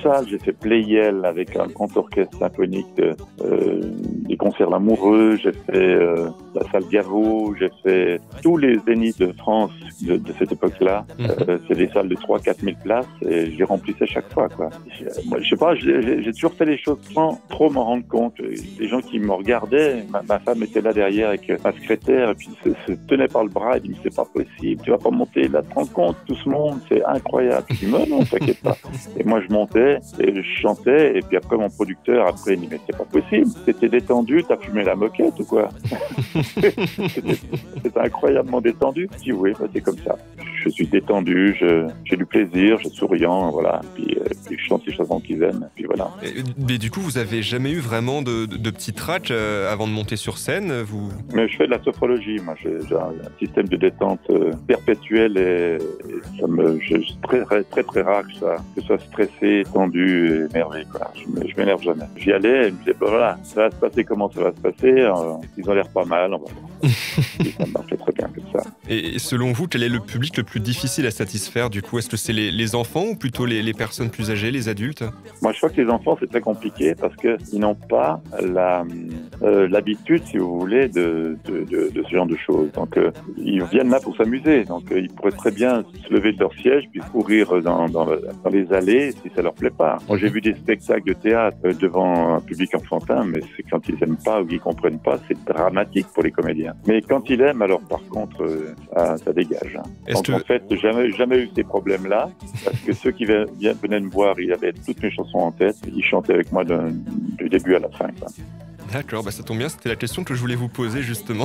salles. J'ai fait Playel avec un grand orchestre symphonique, des concerts l'amoureux. J'ai fait la salle Gaveau. J'ai fait tous les zéniths de France de cette époque-là. C'est des salles de 3-4 000 places et j'y remplissais chaque fois, quoi. Moi, je sais pas, j'ai toujours fait les choses sans trop m'en rendre compte. Les gens qui me regardaient, ma femme était là derrière avec ma secrétaire et puis se tenait par le bras et dit « c'est pas possible, tu vas pas monter, là, te rends compte, tout ce monde, c'est incroyable ». Je dis « non, t'inquiète pas ». Et moi, je montais et je chantais et puis après, mon producteur, après, il dit « mais c'est pas possible, t'étais détendu, t'as fumé la moquette ou quoi ?» C'était incroyablement détendu. Je dis « oui, bah, c'est comme ça ». Je suis détendu, j'ai du plaisir, je suis souriant, voilà. Puis je chante les chansons qu'ils aiment, puis voilà. Mais du coup, vous avez jamais eu vraiment de petits tracks avant de monter sur scène, vous? Mais je fais de la sophrologie, moi. J'ai un système de détente perpétuel et c'est très rare que ce soit stressé, tendu, énervé, quoi. Je m'énerve jamais. J'y allais et je me disais, bah, voilà, ça va se passer comment ça va se passer. Ils ont l'air pas mal, on va voir. Et ça marche très bien comme ça. Et selon vous, quel est le public le plus difficile à satisfaire du coup? Est-ce que c'est les enfants ou plutôt les personnes plus âgées, les adultes? Moi, je crois que les enfants, c'est très compliqué parce qu'ils n'ont pas l'habitude, si vous voulez, de ce genre de choses. Donc, ils viennent là pour s'amuser. Donc, ils pourraient très bien se lever de leur siège puis courir dans les allées si ça leur plaît pas. Moi, j'ai vu des spectacles de théâtre devant un public enfantin, mais c'est quand ils aiment pas ou qu'ils comprennent pas, c'est dramatique pour les comédiens. Mais quand ils aiment, alors par contre, ça dégage. Donc en fait, jamais eu ces problèmes-là, parce que ceux qui venaient me voir, ils avaient toutes mes chansons en tête, ils chantaient avec moi du début à la fin, quoi. D'accord, bah ça tombe bien, c'était la question que je voulais vous poser justement.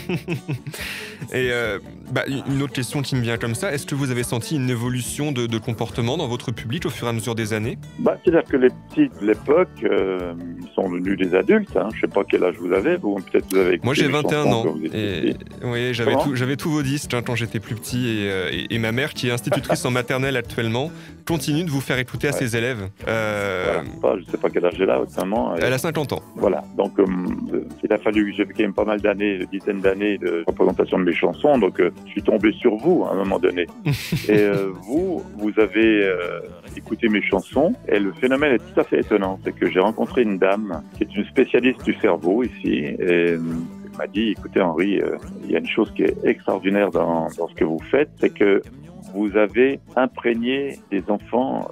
Et une autre question qui me vient comme ça, est-ce que vous avez senti une évolution de comportement dans votre public au fur et à mesure des années? C'est-à-dire que les petits de l'époque, ils sont devenus des adultes. Hein. Je ne sais pas quel âge vous avez, peut-être vous avez écouté. Moi j'ai 21 ans, et oui, j'avais tous vos disques quand j'étais plus petit et ma mère, qui est institutrice en maternelle actuellement, continue de vous faire écouter à ses élèves. Voilà. Je ne sais pas quel âge elle a, votre maman. Elle a 50 ans. Voilà, donc il a fallu que j'ai quand même pas mal d'années, une dizaine d'années de représentation de mes chansons, donc je suis tombé sur vous à un moment donné. Et vous avez écouté mes chansons, et le phénomène est tout à fait étonnant. C'est que j'ai rencontré une dame qui est une spécialiste du cerveau ici, et elle m'a dit, écoutez Henri, il y a une chose qui est extraordinaire dans ce que vous faites, c'est que vous avez imprégné des enfants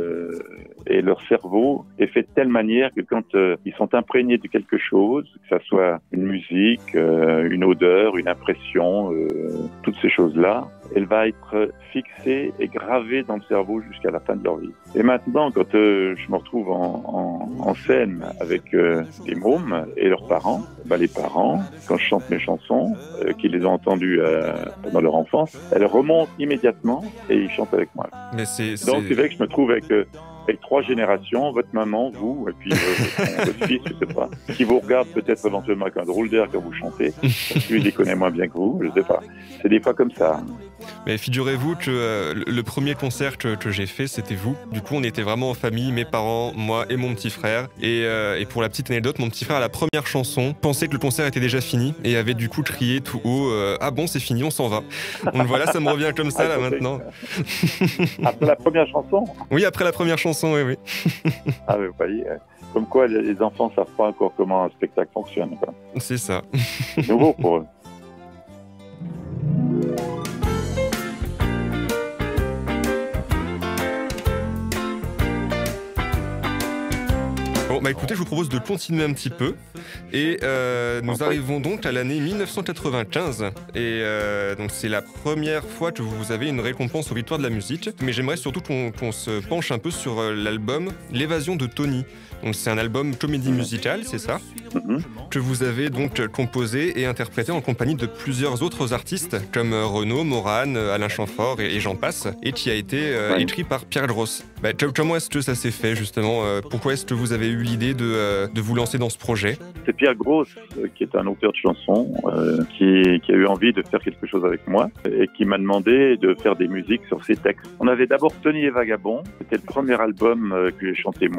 et leur cerveau est fait de telle manière que quand ils sont imprégnés de quelque chose, que ça soit une musique, une odeur, une impression, toutes ces choses-là, elle va être fixée et gravée dans le cerveau jusqu'à la fin de leur vie. Et maintenant, quand je me retrouve en scène avec des mômes et leurs parents, les parents, quand je chante mes chansons, qui les ont entendues pendant leur enfance, elles remontent immédiatement et ils chantent avec moi. Mais donc c'est vrai que je me trouve avec 3 générations, votre maman, vous, et puis votre fils, je sais pas, qui vous regarde peut-être éventuellement avec un drôle d'air quand vous chantez, parce que lui, il les connaît moins bien que vous, je sais pas. C'est des fois comme ça. Mais figurez-vous que le premier concert que j'ai fait, c'était vous. Du coup, on était vraiment en famille, mes parents, moi et mon petit frère. Et pour la petite anecdote, mon petit frère, à la première chanson, pensait que le concert était déjà fini et avait du coup crié tout haut « Ah bon, c'est fini, on s'en va ». Donc voilà, ça me revient comme ça, là, maintenant. Après la première chanson? Oui, après la première chanson, oui. Ah, mais vous voyez, comme quoi les enfants ne savent pas encore comment un spectacle fonctionne, quoi. C'est ça. C'est nouveau pour eux. Bon, écoutez, je vous propose de continuer un petit peu et nous arrivons donc à l'année 1995 et donc c'est la première fois que vous avez une récompense aux victoires de la musique, mais j'aimerais surtout qu'on se penche un peu sur l'album L'évasion de Tony. Donc c'est un album comédie musicale, c'est ça? Que vous avez donc composé et interprété en compagnie de plusieurs autres artistes comme Renaud, Morane, Alain Chamfort et j'en passe, et qui a été écrit par Pierre Gross. Comment est-ce que ça s'est fait justement? Pourquoi est-ce que vous avez eu l'idée de vous lancer dans ce projet? C'est Pierre Gross qui est un auteur de chansons qui a eu envie de faire quelque chose avec moi et qui m'a demandé de faire des musiques sur ses textes. On avait d'abord Tony et Vagabond, c'était le premier album que j'ai chanté moi,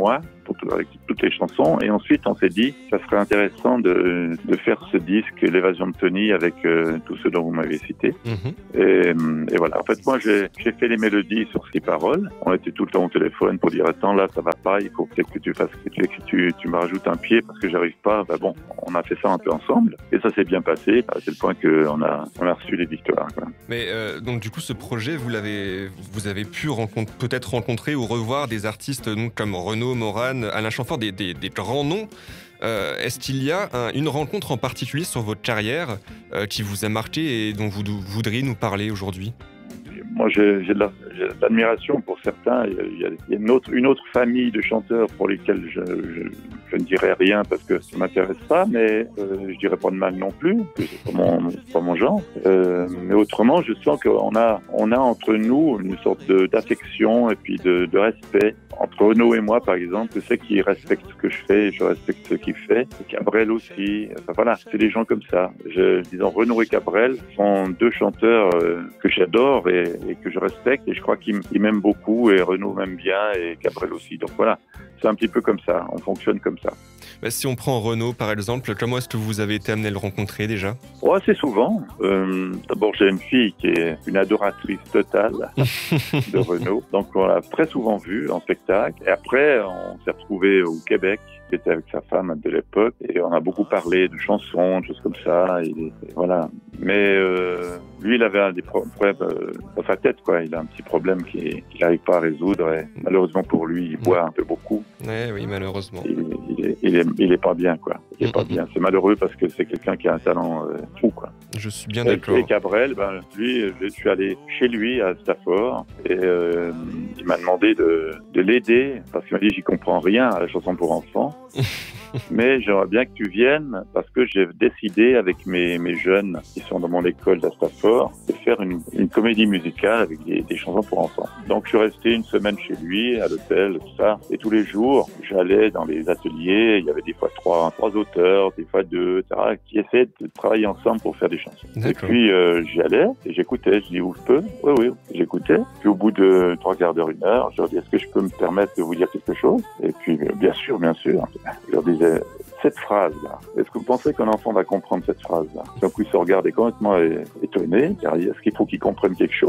avec toutes les chansons. Et ensuite, on s'est dit, ça serait intéressant de faire ce disque, L'évasion de Tony, avec tous ceux dont vous m'avez cité. Et voilà. En fait, moi, j'ai fait les mélodies sur ces paroles. On était tout le temps au téléphone pour dire, attends, là, ça va pas, il faut peut-être que tu fasses, que tu me rajoutes un pied parce que j'arrive pas. Ben bon, on a fait ça un peu ensemble. Et ça s'est bien passé, à tel point qu'on a reçu les victoires, quoi. Mais donc, du coup, ce projet, vous avez pu peut-être rencontrer ou revoir des artistes donc, comme Renaud, Morane, Alain Chamfort, des grands noms. Est-ce qu'il y a une rencontre en particulier sur votre carrière qui vous a marqué et dont vous voudriez nous parler aujourd'hui ? Moi, j'ai de l'admiration pour certains. Il y a une autre famille de chanteurs pour lesquels je ne dirais rien parce que ça ne m'intéresse pas, mais je dirais pas de mal non plus, que c'est pas mon genre. Mais autrement, je sens qu'on a entre nous une sorte d'affection et puis de respect. Entre Renaud et moi, par exemple, je sais qu'il respecte ce que je fais et je respecte ce qu'il fait. Et Cabrel aussi. Enfin, voilà, c'est des gens comme ça. Disons, Renaud et Cabrel sont deux chanteurs que j'adore et que je respecte. Et je crois qu'ils m'aiment beaucoup et Renaud m'aime bien et Cabrel aussi. Donc voilà, c'est un petit peu comme ça. On fonctionne comme ça. Bah, si on prend Renaud, par exemple, comment est-ce que vous avez été amené à le rencontrer déjà ? Oh, assez souvent. D'abord, j'ai une fille qui est une adoratrice totale de Renaud. Donc, on l'a très souvent vu en spectacle. Et après, on s'est retrouvés au Québec. J'étais avec sa femme de l'époque et on a beaucoup parlé de chansons, de choses comme ça. Et voilà. Mais lui, il avait des problèmes dans sa tête, quoi. Il a un petit problème qu'il n'arrive pas à résoudre. Et malheureusement pour lui, il boit un peu beaucoup. Oui, malheureusement. Il est pas bien, quoi. Il est pas bien. C'est malheureux parce que c'est quelqu'un qui a un talent fou, quoi. Je suis bien d'accord. Et Cabrel, lui, je suis allé chez lui à Stafford et il m'a demandé de l'aider parce qu'il m'a dit j'y comprends rien à la chanson pour enfants. Mais j'aimerais bien que tu viennes parce que j'ai décidé avec mes jeunes qui sont dans mon école d'à Stafford de faire une comédie musicale avec des chansons pour enfants. Donc je suis resté une semaine chez lui, à l'hôtel, tout ça. Et tous les jours, j'allais dans les ateliers. Il y avait des fois trois auteurs, des fois deux, etc., qui essaient de travailler ensemble pour faire des chansons. D'accord. Et puis j'y allais et j'écoutais. Je dis où je peux ? Oui. J'écoutais. Puis au bout de 3 quarts d'heure, 1 heure, je leur dis est-ce que je peux me permettre de vous dire quelque chose ? Et puis bien sûr. Je leur disais cette phrase-là. Est-ce que vous pensez qu'un enfant va comprendre cette phrase-là ? Donc ils se regardaient complètement étonnés. Est-ce qu'il faut qu'ils comprennent quelque chose ?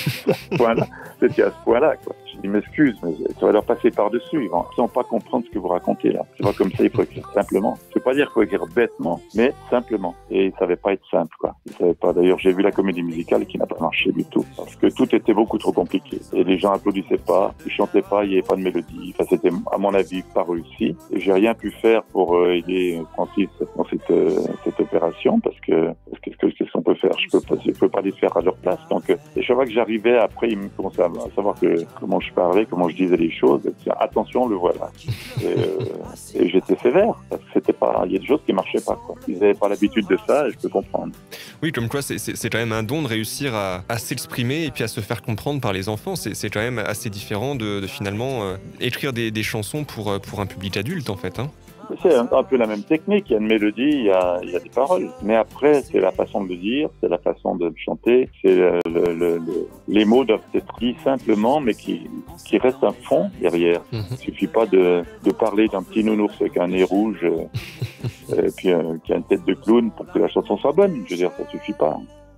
C'était à ce point-là, quoi. Je dis m'excuse, mais ça va leur passer par-dessus. Ils vont pas comprendre ce que vous racontez là. C'est pas comme ça, il faut écrire simplement. Je veux pas dire qu'il faut écrire bêtement, mais simplement. Et ça va pas être simple, quoi. Ils savaient pas. D'ailleurs, j'ai vu la comédie musicale qui n'a pas marché du tout. Parce que tout était beaucoup trop compliqué. Et les gens applaudissaient pas, ils chantaient pas, il y avait pas de mélodie. Enfin, c'était, à mon avis, pas réussi. Et j'ai rien pu faire pour aider Francis dans cette opération parce que qu'est-ce qu'on peut faire ? Je peux pas les faire à leur place. Donc, et chaque fois que j'arrivais, après, ils me commençaient à savoir comment je parlais, comment je disais les choses. Attention, le voilà. Et j'étais sévère parce que c'était pas, il y a des choses qui marchaient pas, quoi. Ils avaient pas l'habitude de ça et je peux comprendre. Oui, comme quoi, c'est quand même un don de réussir à s'exprimer et puis à se faire comprendre par les enfants. C'est quand même assez différent de finalement écrire des chansons pour un public adulte, en fait, hein. C'est un peu la même technique, il y a une mélodie, il y a des paroles. Mais après, c'est la façon de le dire, c'est la façon de le chanter, c'est les mots doivent être dits simplement, mais qui reste un fond derrière. Il suffit pas de parler d'un petit nounours avec un nez rouge et puis qui a une tête de clown pour que la chanson soit bonne. Je veux dire, ça suffit pas.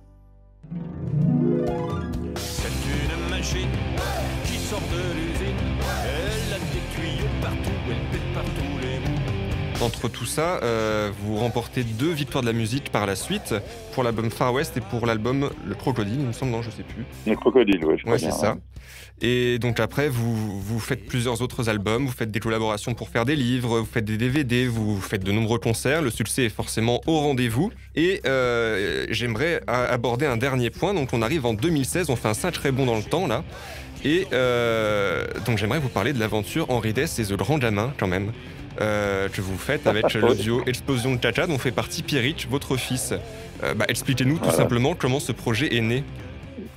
C'est une machine qui sort de l'usine, elle a des tuyaux partout, elle pète partout les bouts. Entre tout ça, vous remportez 2 victoires de la musique par la suite, pour l'album Far West et pour l'album Le Crocodile, il me semble, non, je sais plus. Le Crocodile, oui, je crois bien. Ouais, c'est ça. Et donc après, vous faites plusieurs autres albums, vous faites des collaborations pour faire des livres, vous faites des DVD, vous faites de nombreux concerts, le succès est forcément au rendez-vous. Et j'aimerais aborder un dernier point, donc on arrive en 2016, on fait un sacré bond dans le temps là. Et donc j'aimerais vous parler de l'aventure Henri Dess et The Grand Gamin quand même. Que vous faites avec le duo Explosion de Chacha dont fait partie Pierrick, votre fils. Expliquez-nous tout simplement comment ce projet est né.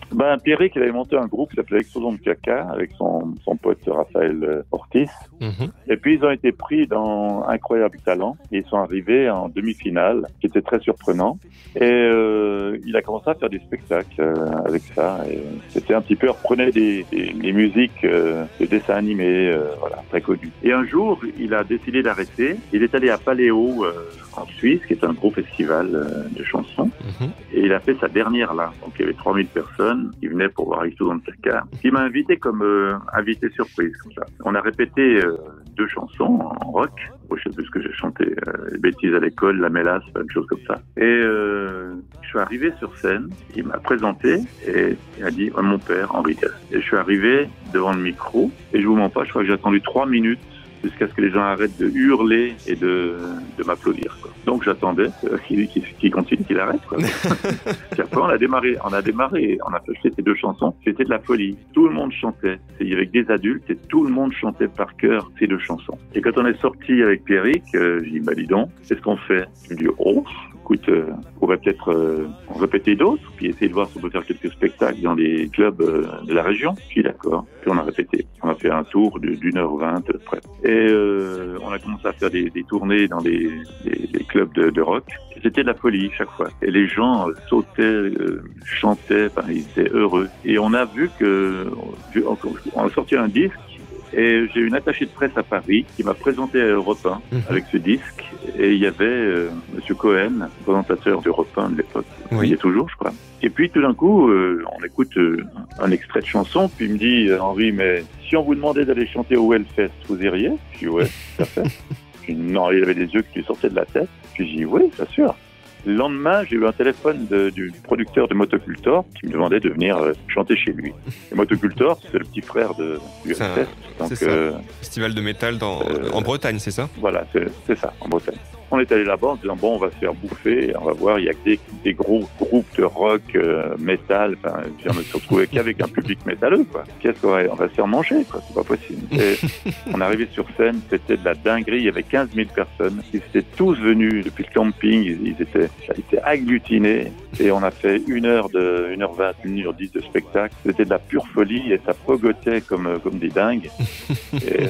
Pierrick, il avait monté un groupe qui s'appelait Explosion de Caca avec son pote Raphaël Ortiz. Et puis, ils ont été pris dans Incroyable Talent. Et ils sont arrivés en demi-finale, qui était très surprenant. Et il a commencé à faire des spectacles avec ça. Et c'était un petit peu, il reprenait des musiques de dessins animés, voilà, très connus. Et un jour, il a décidé d'arrêter. Il est allé à Paléo, en Suisse, qui est un gros festival de chansons. Et il a fait sa dernière là. Donc il y avait 3000 personnes qui venaient pour voir Explosion de Caca. Il m'a invité comme invité surprise, comme ça. On a répété 2 chansons en rock. Je sais plus ce que j'ai chanté, les bêtises à l'école, la mélasse, une chose comme ça. Et je suis arrivé sur scène, il m'a présenté et il a dit mon père, Henri Dess. Et je suis arrivé devant le micro et je vous mens pas, je crois que j'ai attendu 3 minutes jusqu'à ce que les gens arrêtent de hurler et de m'applaudir, quoi. Donc j'attendais qu'il continue, qu'il arrête, quoi. Puis après on a démarré, on a fait ces 2 chansons, c'était de la folie. Tout le monde chantait, il y avait des adultes et tout le monde chantait par cœur ces 2 chansons. Et quand on est sorti avec Pierrick, j'ai dit dis donc, qu'est-ce qu'on fait? Il me dit écoute, on pourrait peut-être en répéter d'autres, puis essayer de voir si on peut faire quelques spectacles dans les clubs de la région. Je suis d'accord. Puis on a répété. On a fait un tour d'1h20 à peu près. Et on a commencé à faire des tournées dans des clubs de rock. Et c'était de la folie chaque fois. Et les gens sautaient, chantaient, ils étaient heureux. Et on a vu on a sorti un disque. Et j'ai eu une attachée de presse à Paris qui m'a présenté à Europe 1 avec ce disque. Et il y avait Monsieur Cohen, présentateur d'Europe 1 de l'époque. Oui. Il y est toujours, je crois. Et puis tout d'un coup, on écoute un extrait de chanson. Puis il me dit Henri, mais si on vous demandait d'aller chanter au Hellfest, vous iriez? Je dis ouais, tout à fait. Je dis, non, il avait des yeux qui lui sortaient de la tête. Je dis oui, bien sûr. Le lendemain, j'ai eu un téléphone du producteur de Motocultor qui me demandait de venir chanter chez lui. Et Motocultor, c'est le petit frère du Hellfest. C'est ça. Festival de métal en Bretagne, c'est ça? Voilà, c'est ça, en Bretagne. On est allé là-bas en disant on va se faire bouffer, on va voir, il y a que des gros groupes de rock, métal, on ne se retrouvait qu'avec un public métalleux, quoi. Qu'est-ce qu'on va se faire manger, quoi, c'est pas possible. Et on est arrivé sur scène, c'était de la dinguerie, il y avait 15 000 personnes, ils étaient tous venus depuis le camping, ils étaient agglutinés, et on a fait 1h20, 1h10 de spectacle, c'était de la pure folie, et ça pogotait comme des dingues. Et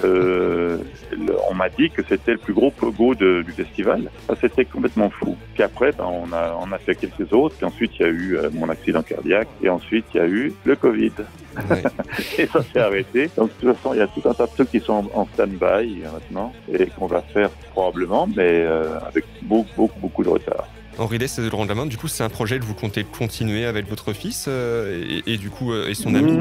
on m'a dit que c'était le plus gros pogo du festival. Ça, c'était complètement fou. Puis après, on a fait quelques autres. Puis ensuite, il y a eu mon accident cardiaque. Et ensuite, il y a eu le Covid. Ouais. Et ça s'est arrêté. Donc, de toute façon, il y a tout un tas de trucs qui sont en stand-by maintenant. Et qu'on va faire probablement, mais avec beaucoup de retard. Henri Dess de Laurent de la Main, du coup, c'est un projet que vous comptez continuer avec votre fils et du coup, et son ami?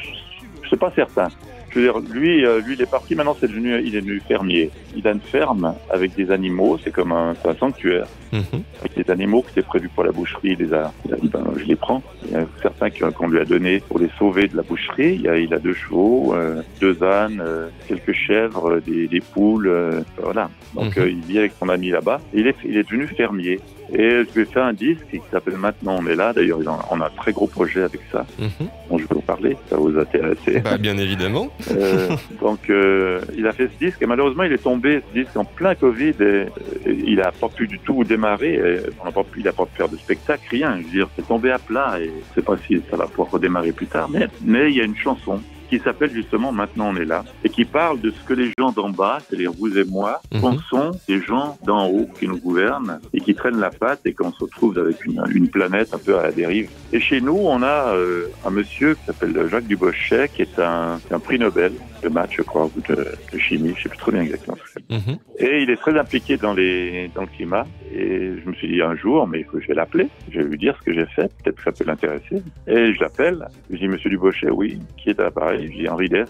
Je sais pas certain. Je veux dire, lui, il est parti. Maintenant, il est devenu fermier. Il a une ferme avec des animaux. C'est comme un sanctuaire. Avec des animaux qui étaient prévus pour la boucherie. Il a dit, je les prends. Il y a certains qu'on lui a donné pour les sauver de la boucherie. Il a 2 chevaux, 2 ânes, quelques chèvres, des poules, voilà. Donc, il vit avec son ami là-bas. Il est devenu fermier. Et je lui ai fait un disque qui s'appelle Maintenant on est là. D'ailleurs, on a un très gros projet avec ça. Bon, je vais vous parler, ça vous intéresse. Bien évidemment. Donc, il a fait ce disque et malheureusement, il est tombé, ce disque, en plein Covid et il n'a pas pu du tout démarrer. Il n'a pas pu faire de spectacle, rien. Je veux dire, c'est tombé à plat et je ne sais pas si ça va pouvoir redémarrer plus tard. Mais il y a une chanson qui s'appelle justement Maintenant on est là et qui parle de ce que les gens d'en bas, c'est-à-dire vous et moi, pensons des gens d'en haut qui nous gouvernent et qui traînent la patte et qu'on se retrouve avec une planète un peu à la dérive. Et chez nous, on a un monsieur qui s'appelle Jacques Dubochet qui est un prix Nobel de maths, je crois, ou de chimie, je ne sais plus trop bien exactement ce que c'est. Et il est très impliqué dans le climat. Et je me suis dit un jour, mais il faut que je vais l'appeler, je vais lui dire ce que j'ai fait, peut-être que ça peut l'intéresser. Et je l'appelle, je dis Monsieur Dubochet, oui, qui est à l'appareil? Je dis Henri Dess.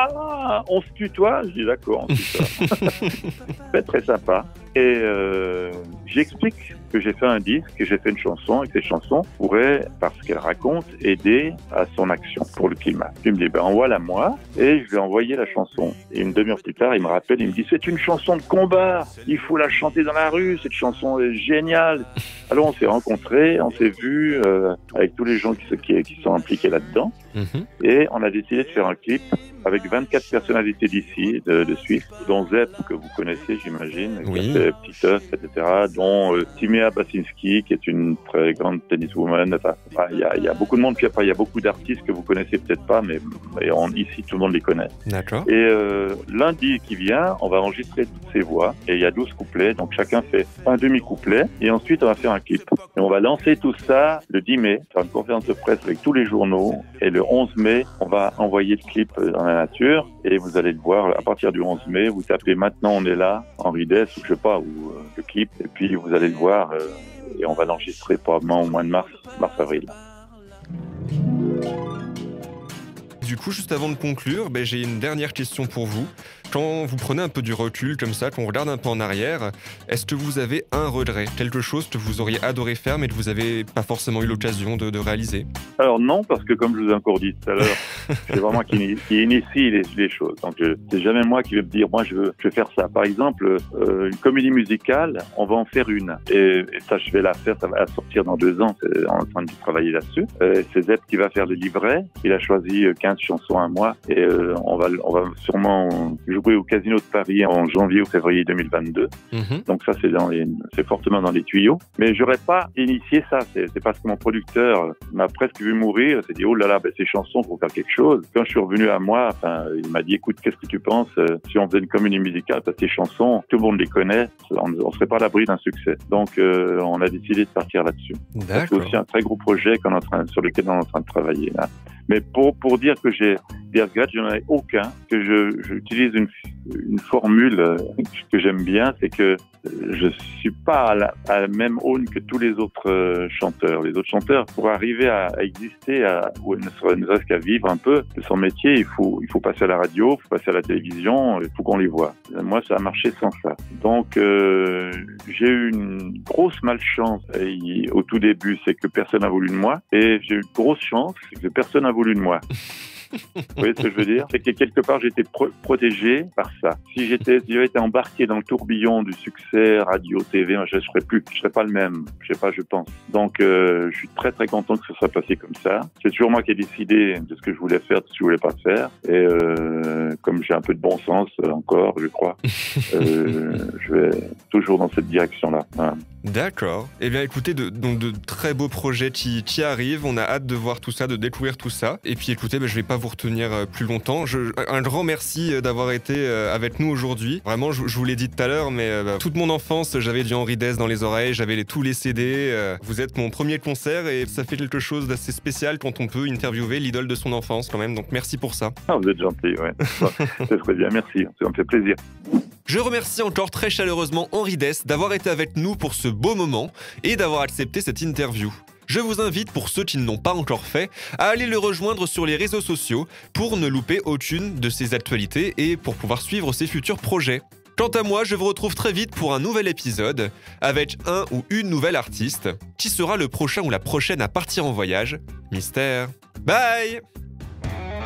Ah, on se tutoie? Je dis d'accord, on se tutoie. C'est très sympa. Et j'explique que j'ai fait un disque, que j'ai fait une chanson, et que cette chanson pourrait, parce qu'elle raconte, aider à son action pour le climat. Il me dit, envoie-la moi, et je lui ai envoyé la chanson. Et une demi-heure plus tard, il me rappelle, il me dit, c'est une chanson de combat, il faut la chanter dans la rue, cette chanson est géniale. Alors on s'est rencontrés, on s'est vus avec tous les gens qui sont impliqués là-dedans, et on a décidé de faire un clip avec 24 personnalités d'ici, de Suisse, dont Zep, que vous connaissez, j'imagine, Oui. qui a fait Petit œuf, etc., dont Timea Basinski, qui est une très grande tenniswoman. Enfin, il y a beaucoup de monde, puis après, il y a beaucoup d'artistes que vous connaissez peut-être pas, mais ici, tout le monde les connaît. D'accord. Et lundi qui vient, on va enregistrer toutes ces voix, et il y a 12 couplets, donc chacun fait un demi-couplet, et ensuite, on va faire un clip. Et on va lancer tout ça le 10 mai, faire une conférence de presse avec tous les journaux, et le 11 mai, on va envoyer le clip dans la nature, et vous allez le voir à partir du 11 mai, vous tapez Maintenant on est là, Henri Dess, ou je sais pas, ou le clip, et puis vous allez le voir, et on va l'enregistrer probablement au mois de mars-avril. Du coup, juste avant de conclure, j'ai une dernière question pour vous. Quand vous prenez un peu du recul comme ça, quand on regarde un peu en arrière, est-ce que vous avez un regret, quelque chose que vous auriez adoré faire mais que vous n'avez pas forcément eu l'occasion de réaliser? Alors non, parce que comme je vous ai encore dit tout à l'heure, c'est vraiment qui initie les choses. Donc c'est jamais moi qui vais me dire, moi je veux faire ça. Par exemple, une comédie musicale, on va en faire une. Et ça, je vais la faire, ça va sortir dans 2 ans, on est en train de travailler là-dessus. C'est Zep qui va faire le livret. Il a choisi 15 chansons à moi et on va sûrement jouer au Casino de Paris en janvier ou février 2022. Donc ça, c'est fortement dans les tuyaux. Mais j'aurais pas initié ça. C'est parce que mon producteur m'a presque vu mourir. Il s'est dit, oh là là, ces chansons, faut faire quelque chose. Quand je suis revenu à moi, il m'a dit, écoute, qu'est-ce que tu penses si on faisait une comédie musicale? Parce que ces chansons, tout le monde les connaît. On serait pas à l'abri d'un succès. Donc, on a décidé de partir là-dessus. C'est aussi un très gros projet sur lequel on est en train de travailler là. Mais pour dire que j'ai des regrets, je n'en ai aucun. Que j'utilise une formule que j'aime bien, c'est que je suis pas à la même aune que tous les autres chanteurs. Les autres chanteurs, pour arriver à exister, ou ne serait-ce qu'à vivre un peu de son métier, il faut passer à la radio, il faut passer à la télévision, il faut qu'on les voit. Moi, ça a marché sans ça. Donc, j'ai eu une grosse malchance au tout début, c'est que personne n'a voulu de moi. Et j'ai eu une grosse chance, c'est que personne n'a voulu de moi. Vous voyez ce que je veux dire? C'est que quelque part, j'étais protégé par ça. Si j'avais été embarqué dans le tourbillon du succès, radio, TV, je serais pas le même. Je sais pas, je pense. Donc, je suis très très content que ce soit passé comme ça. C'est toujours moi qui ai décidé de ce que je voulais faire, de ce que je voulais pas faire. Et comme j'ai un peu de bon sens encore, je crois, je vais toujours dans cette direction-là. Voilà. D'accord. Eh bien, écoutez, de très beaux projets qui arrivent. On a hâte de voir tout ça, de découvrir tout ça. Et puis, écoutez, je vais pas vous retenir plus longtemps. Un grand merci d'avoir été avec nous aujourd'hui. Vraiment, je vous l'ai dit tout à l'heure, mais toute mon enfance, j'avais du Henri Dess dans les oreilles, j'avais tous les CD. Vous êtes mon premier concert et ça fait quelque chose d'assez spécial quand on peut interviewer l'idole de son enfance quand même. Donc, merci pour ça. Ah, vous êtes gentil, ouais. C'est très bien, merci. Ça me fait plaisir. Je remercie encore très chaleureusement Henri Dess d'avoir été avec nous pour ce beau moment et d'avoir accepté cette interview. Je vous invite, pour ceux qui ne l'ont pas encore fait, à aller le rejoindre sur les réseaux sociaux pour ne louper aucune de ses actualités et pour pouvoir suivre ses futurs projets. Quant à moi, je vous retrouve très vite pour un nouvel épisode avec un ou une nouvelle artiste. Qui sera le prochain ou la prochaine à partir en voyage? Mystère. Bye!